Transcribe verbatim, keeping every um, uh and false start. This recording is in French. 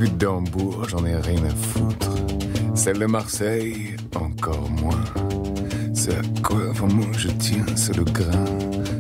Suite d'Hambourg, j'en ai rien à foutre. Celle de Marseille, encore moins. Ce à quoi vraiment je tiens, c'est le grain